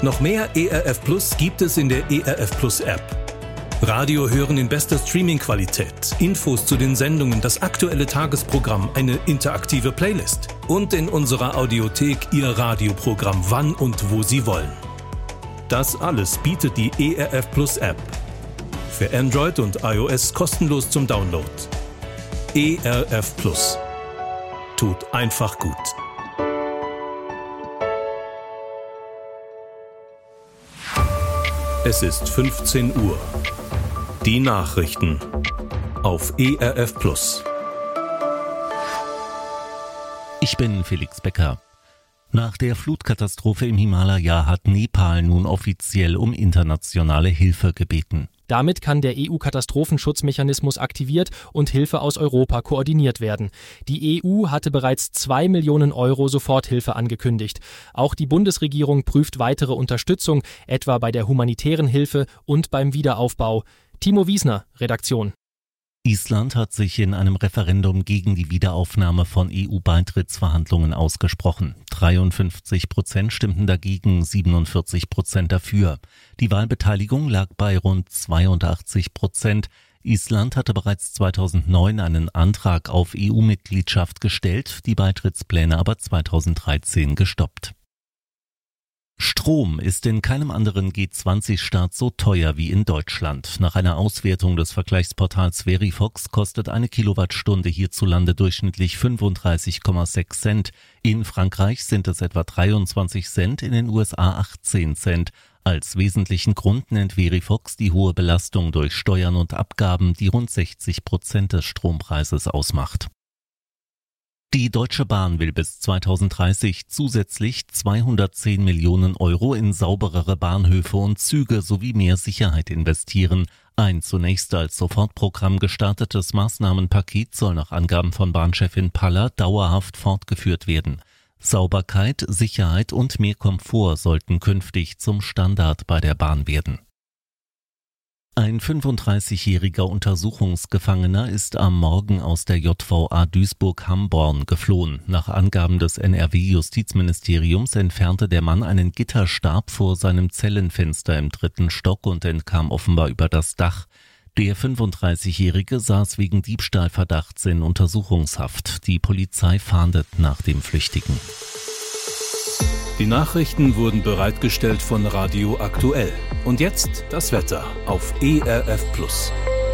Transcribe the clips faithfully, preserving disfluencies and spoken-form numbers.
Noch mehr E R F Plus gibt es in der E R F Plus App. Radio hören in bester Streaming-Qualität, Infos zu den Sendungen, das aktuelle Tagesprogramm, eine interaktive Playlist und in unserer Audiothek Ihr Radioprogramm wann und wo Sie wollen. Das alles bietet die E R F Plus App. Für Android und iOS kostenlos zum Download. E R F Plus. Tut einfach gut. Es ist fünfzehn Uhr. Die Nachrichten auf E R F Plus. Ich bin Felix Becker. Nach der Flutkatastrophe im Himalaya hat Nepal nun offiziell um internationale Hilfe gebeten. Damit kann der E U-Katastrophenschutzmechanismus aktiviert und Hilfe aus Europa koordiniert werden. Die E U hatte bereits zwei Millionen Euro Soforthilfe angekündigt. Auch die Bundesregierung prüft weitere Unterstützung, etwa bei der humanitären Hilfe und beim Wiederaufbau. Timo Wiesner, Redaktion. Island hat sich in einem Referendum gegen die Wiederaufnahme von E U-Beitrittsverhandlungen ausgesprochen. dreiundfünfzig Prozent stimmten dagegen, siebenundvierzig Prozent dafür. Die Wahlbeteiligung lag bei rund zweiundachtzig Prozent. Island hatte bereits zweitausendneun einen Antrag auf E U-Mitgliedschaft gestellt, die Beitrittspläne aber zweitausenddreizehn gestoppt. Strom ist in keinem anderen G zwanzig Staat so teuer wie in Deutschland. Nach einer Auswertung des Vergleichsportals Verifox kostet eine Kilowattstunde hierzulande durchschnittlich fünfunddreißig Komma sechs Cent. In Frankreich sind es etwa dreiundzwanzig Cent, in den U S A achtzehn Cent. Als wesentlichen Grund nennt Verifox die hohe Belastung durch Steuern und Abgaben, die rund sechzig Prozent des Strompreises ausmacht. Die Deutsche Bahn will bis zweitausenddreißig zusätzlich zweihundertzehn Millionen Euro in sauberere Bahnhöfe und Züge sowie mehr Sicherheit investieren. Ein zunächst als Sofortprogramm gestartetes Maßnahmenpaket soll nach Angaben von Bahnchefin Paller dauerhaft fortgeführt werden. Sauberkeit, Sicherheit und mehr Komfort sollten künftig zum Standard bei der Bahn werden. Ein fünfunddreißigjähriger Untersuchungsgefangener ist am Morgen aus der J V A Duisburg-Hamborn geflohen. Nach Angaben des N R W-Justizministeriums entfernte der Mann einen Gitterstab vor seinem Zellenfenster im dritten Stock und entkam offenbar über das Dach. Der fünfunddreißigjährige saß wegen Diebstahlverdachts in Untersuchungshaft. Die Polizei fahndet nach dem Flüchtigen. Die Nachrichten wurden bereitgestellt von Radio Aktuell. Und jetzt das Wetter auf E R F Plus.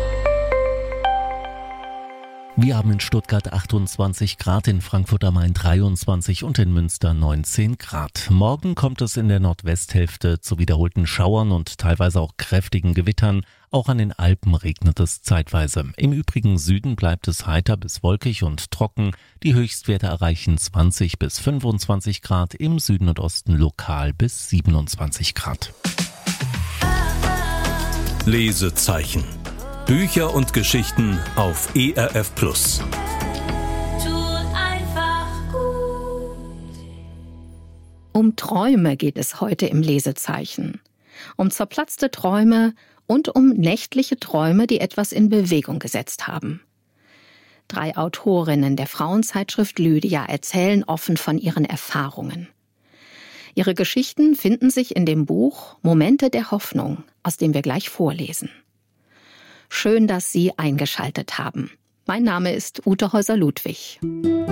Wir haben in Stuttgart achtundzwanzig Grad, in Frankfurt am Main dreiundzwanzig und in Münster neunzehn Grad. Morgen kommt es in der Nordwesthälfte zu wiederholten Schauern und teilweise auch kräftigen Gewittern. Auch an den Alpen regnet es zeitweise. Im übrigen Süden bleibt es heiter bis wolkig und trocken. Die Höchstwerte erreichen zwanzig bis fünfundzwanzig Grad, im Süden und Osten lokal bis siebenundzwanzig Grad. Lesezeichen. Bücher und Geschichten auf E R F Plus. Um Träume geht es heute im Lesezeichen. Um zerplatzte Träume und um nächtliche Träume, die etwas in Bewegung gesetzt haben. Drei Autorinnen der Frauenzeitschrift Lydia erzählen offen von ihren Erfahrungen. Ihre Geschichten finden sich in dem Buch Momente der Hoffnung, aus dem wir gleich vorlesen. Schön, dass Sie eingeschaltet haben. Mein Name ist Ute Häuser-Ludwig.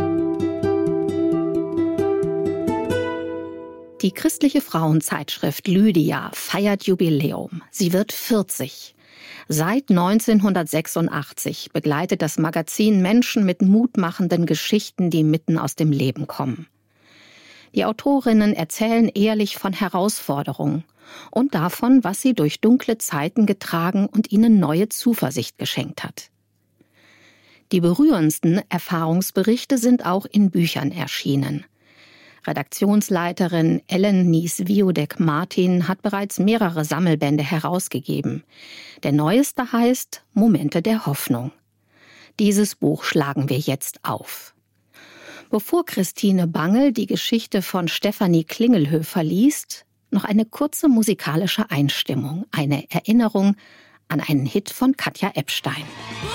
Die christliche Frauenzeitschrift Lydia feiert Jubiläum. Sie wird vierzig. Seit neunzehnhundertsechsundachtzig begleitet das Magazin Menschen mit mutmachenden Geschichten, die mitten aus dem Leben kommen. Die Autorinnen erzählen ehrlich von Herausforderungen und davon, was sie durch dunkle Zeiten getragen und ihnen neue Zuversicht geschenkt hat. Die berührendsten Erfahrungsberichte sind auch in Büchern erschienen. Redaktionsleiterin Ellen Nies-Wiodek-Martin hat bereits mehrere Sammelbände herausgegeben. Der neueste heißt Momente der Hoffnung. Dieses Buch schlagen wir jetzt auf. Bevor Christine Bangel die Geschichte von Stefanie Klingelhöfer liest, noch eine kurze musikalische Einstimmung, eine Erinnerung an einen Hit von Katja Ebstein.